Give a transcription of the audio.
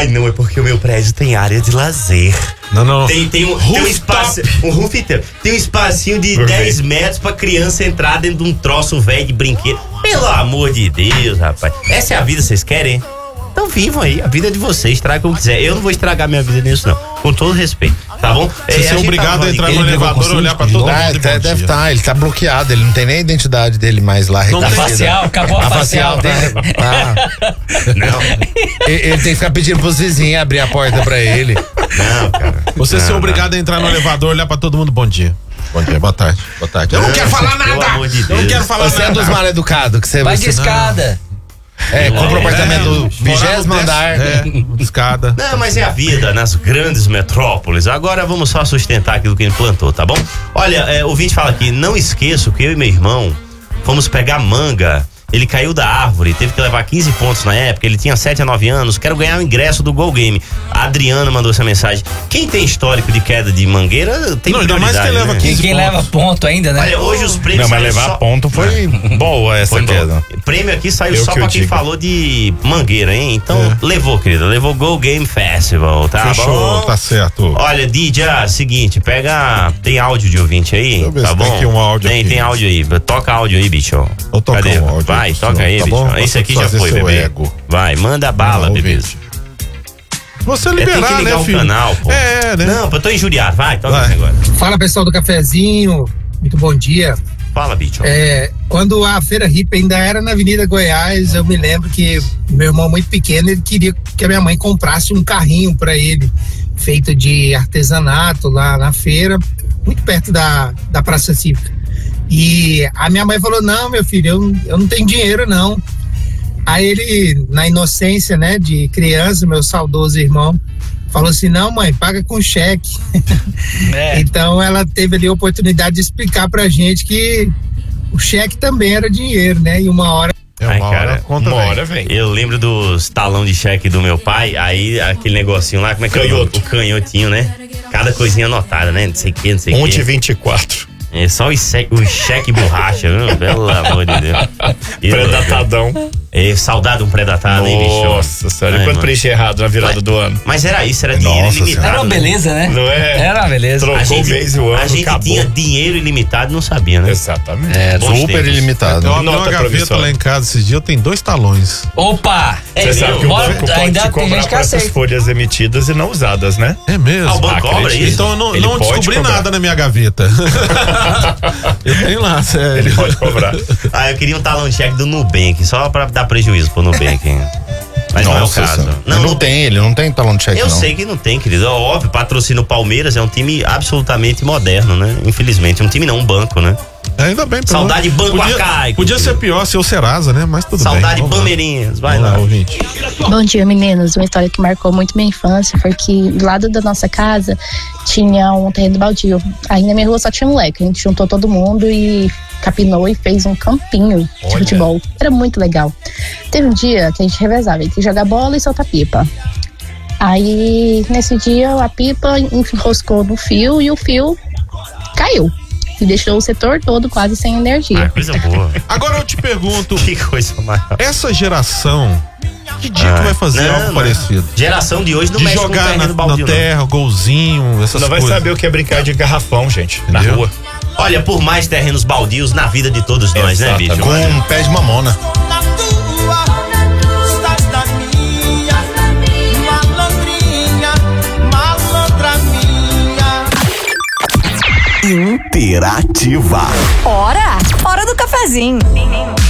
Ai, não, é porque o meu prédio tem área de lazer. Não. Tem um espaço, um rooftop. Tem um espacinho de 10 metros pra criança entrar dentro de um troço velho de brinquedo. Pelo amor de Deus, rapaz. Essa é a vida que vocês querem? Então vivam aí, a vida é de vocês, estraga como quiser. Eu não vou estragar minha vida nisso, não. Com todo respeito, tá bom? Você é obrigado a entrar no elevador e olhar pra todo mundo. Deve estar, ele tá bloqueado, ele não tem nem a identidade dele mais lá. A facial, acabou a facial dele. Não. Ele tem que ficar pedindo pros vizinhos abrir a porta pra ele. Não, cara. Você ser obrigado a entrar no elevador e olhar pra todo mundo, bom dia. Bom dia, boa tarde. Boa tarde. Eu não quero falar nada! Pelo amor de Eu não Deus. quero falar Você é nada. dos mal educados, que você Vai de escada. compra o apartamento do 20º andar. Escada. Não, mas é a vida nas grandes metrópoles. Agora vamos só sustentar aquilo que a gente plantou, tá bom? Olha, o ouvinte fala aqui, não esqueço que eu e meu irmão fomos pegar manga. Ele caiu da árvore, teve que levar 15 pontos na época, ele tinha 7 a 9 anos, quero ganhar o ingresso do Gol Game. A Adriana mandou essa mensagem. Quem tem histórico de queda de mangueira tem Não, ainda mais prioridade, quem leva né? 15 Quem pontos. leva ponto ainda, né? Olha, hoje os prêmios Não, mas saíram levar só... ponto foi boa essa Foi bom. queda. Prêmio aqui saiu Eu só que pra eu quem digo. falou de mangueira, hein? Então, levou, querida. Levou Go Game Festival, tá Fechou, bom? tá certo. Olha, DJ, seguinte, pega... Tem áudio de ouvinte aí? Deixa eu ver Tá se bom? tem aqui um áudio aqui. Tem áudio aí. Toca áudio aí, bicho. Vou tocar Cadê? um áudio Vai, aí, toca aí, tá bicho. bom? Esse aqui Vou já foi, satisfazer seu bebê. ego. Vai, manda bala, bebê. Ouvinte. Você Tem liberar, que ligar né, o filho? canal, pô. É, né? Não, eu tô injuriado. Vai, toca Vai. esse agora. Fala, pessoal do cafezinho, muito bom dia. Fala, bicho. Quando a Feira Hippie ainda era na Avenida Goiás, eu me lembro que meu irmão muito pequeno, ele queria que a minha mãe comprasse um carrinho para ele, feito de artesanato lá na feira, muito perto da Praça Cívica. E a minha mãe falou, não, meu filho, eu não tenho dinheiro, não. Aí ele, na inocência, né, de criança, meu saudoso irmão, falou assim, não, mãe, paga com cheque. Então ela teve ali a oportunidade de explicar pra gente que o cheque também era dinheiro, né? E uma hora... Ai, cara, a conta uma vem. hora vem. Eu lembro dos talão de cheque do meu pai, aí aquele negocinho lá, como é que é? O canhotinho, né? Cada coisinha anotada, né? Não sei o que, não sei o que. 1,24. É só o cheque borracha, viu? Pelo amor de Deus. Predatadão. Saudade de um predatado, hein, bicho? Nossa senhora, Ai, e quanto mano. preenche errado na virada do ano? Mas era isso, era dinheiro Nossa ilimitado. Era uma né? beleza, né? Não é? Era uma beleza. Trocou o mês e o ano, A gente acabou. tinha dinheiro ilimitado e não sabia, né? Exatamente. Bons Super tempos. ilimitado. Eu abri uma Nota gaveta promissória. lá em casa esses dias, eu tenho 2 talões. Opa! Você sabe que o Bora- banco pode ainda te tem cobrar gente que por essas aceita. folhas emitidas e não usadas, né? É mesmo? Ah, o banco cobra Acredito. isso? Então eu não, Ele não pode descobri cobrar. nada na minha gaveta. Eu tenho lá, sério. Ele pode cobrar. Eu queria um talão de cheque do Nubank, só pra dar prejuízo pro Nubank. Mas não é o Nossa caso. senhora. Não, Ele não tem talão de cheque, eu não. sei que não tem, querido. Óbvio, patrocina o Palmeiras, é um time absolutamente moderno, né? Infelizmente, um time não, um banco, né? Ainda bem. pelo Saudade menos. Banco Arcaico. Podia ser pior ser o Serasa, né? Mas tudo bem. Saudade Vamos lá. Palmeirinhas, vai Vamos lá. ouvinte. Bom dia, meninos. Uma história que marcou muito minha infância foi que do lado da nossa casa tinha um terreno baldio. Aí na minha rua só tinha moleque. A gente juntou todo mundo e capinou e fez um campinho de futebol. Era muito legal. Teve um dia que a gente revezava entre jogar bola e soltar pipa. Aí nesse dia a pipa enroscou no fio e o fio caiu. E deixou o setor todo quase sem energia. Coisa boa. Agora eu te pergunto, Que coisa mais. essa geração, que dia que vai fazer algo parecido? Geração de hoje não De mexe com jogar terreno na baldio, não. terra, golzinho, essas Não vai coisas. saber o que é brincar de garrafão, gente, na Entendeu? rua. Olha, por mais terrenos baldios na vida de todos nós, né, bicho? Com um pé de mamona. Interativa. Hora do cafezinho.